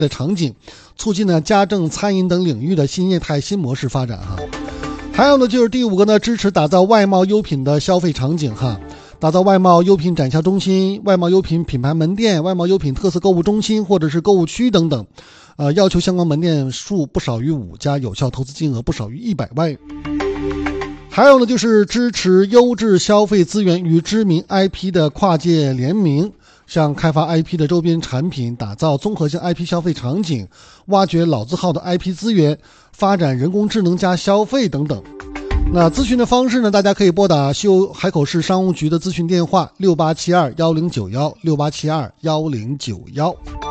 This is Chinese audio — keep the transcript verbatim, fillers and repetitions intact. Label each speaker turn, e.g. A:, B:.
A: 的场景，促进呢家政、餐饮等领域的新业态、新模式发展哈。还有呢，就是第五个呢，支持打造外贸优品的消费场景哈，打造外贸优品展销中心、外贸优品品牌门店、外贸优品特色购物中心或者是购物区等等，呃，要求相关门店数不少于五家，有效投资金额不少于一百万。还有呢，就是支持优质消费资源与知名 I P 的跨界联名，像开发 I P 的周边产品，打造综合性 I P 消费场景，挖掘老字号的 I P 资源，发展人工智能加消费等等。那咨询的方式呢，大家可以拨打西欧海口市商务局的咨询电话六八七二一零九一 六八七二一零九一。